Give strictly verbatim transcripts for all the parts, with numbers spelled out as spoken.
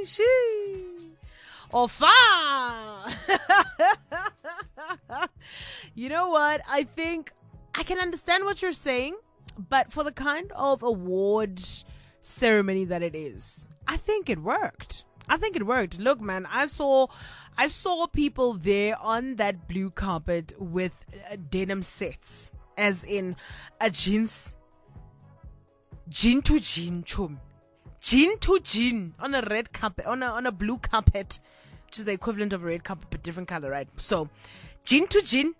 she. Or far. You know what? I think I can understand what you're saying, but for the kind of award ceremony that it is, I think it worked. I think it worked. Look, man, I saw, I saw people there on that blue carpet with uh, denim sets, as in a jeans, jean to jean, chum, jean to jean on a red carpet, on a on a blue carpet, which is the equivalent of a red carpet but different color, right? So, jean to jean.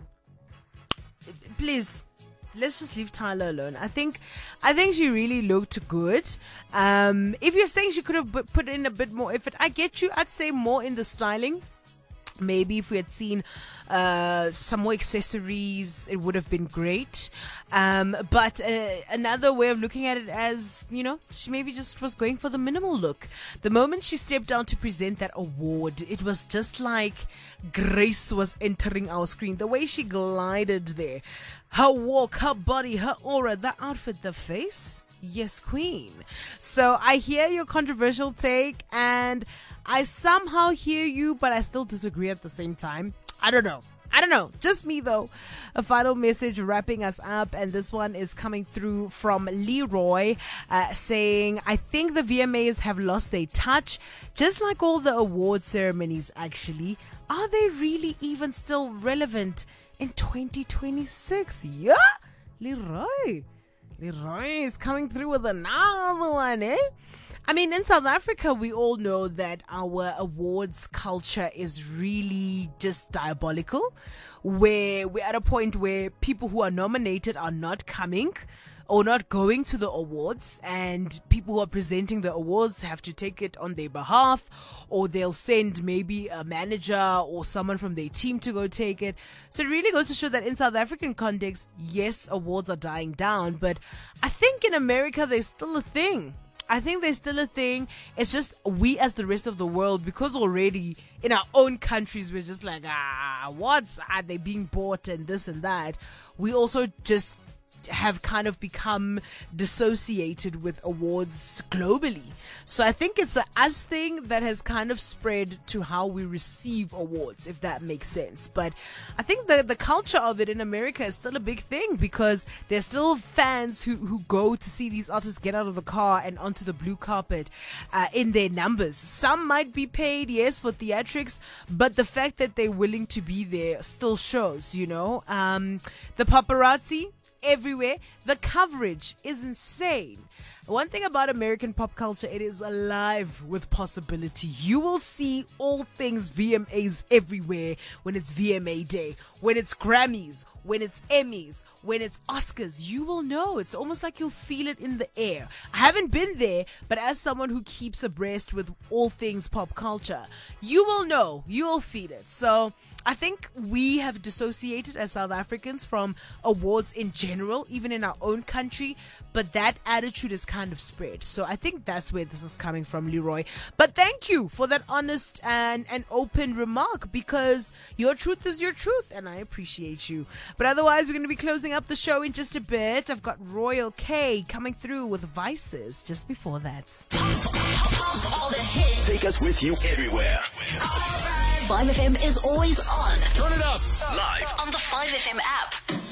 Please. Let's just leave Tyler alone. I think, I think she really looked good. Um, if you're saying she could have put in a bit more effort, I get you. I'd say more in the styling. Maybe if we had seen uh, some more accessories, it would have been great. Um, but uh, another way of looking at it as, you know, she maybe just was going for the minimal look. The moment she stepped down to present that award, it was just like Grace was entering our screen. The way she glided there, her walk, her body, her aura, the outfit, the face. Yes, queen. So I hear your controversial take and I somehow hear you, but I still disagree at the same time. I don't know. I don't know. Just me, though. A final message wrapping us up, and this one is coming through from Leroy, uh, saying, I think the V M As have lost their touch, just like all the award ceremonies, actually. Are they really even still relevant in twenty twenty-six? Yeah? Leroy. Leroy is coming through with another one, eh? I mean, in South Africa, we all know that our awards culture is really just diabolical, where we're at a point where people who are nominated are not coming or not going to the awards, and people who are presenting the awards have to take it on their behalf, or they'll send maybe a manager or someone from their team to go take it. So it really goes to show that in South African context, yes, awards are dying down, but I think in America, there's still a thing. I think there's still a thing. It's just we as the rest of the world, because already in our own countries, we're just like, ah, what are they being bought and this and that. We also just have kind of become dissociated with awards globally. So I think it's a us thing that has kind of spread to how we receive awards, if that makes sense. But I think the the culture of it in America is still a big thing, because there's still fans who, who go to see these artists get out of the car and onto the blue carpet uh, in their numbers. Some might be paid, yes, for theatrics, but the fact that they're willing to be there still shows, you know. Um, the paparazzi everywhere. The coverage is insane. One thing about American pop culture, it is alive with possibility. You will see all things V M As everywhere when it's V M A Day, when it's Grammys, when it's Emmys, when it's Oscars. You will know. It's almost like you'll feel it in the air. I haven't been there, but as someone who keeps abreast with all things pop culture, you will know. You will feel it. So I think we have dissociated as South Africans from awards in general, even in our own country, but that attitude is kind of spread. So I think that's where this is coming from, Leroy. But thank you for that honest and, and open remark, because your truth is your truth, and I appreciate you. But otherwise, we're going to be closing up the show in just a bit. I've got Royal K coming through with Vices just before that. Take us with you everywhere. five F M is always on. Turn it up. Live On the five F M app.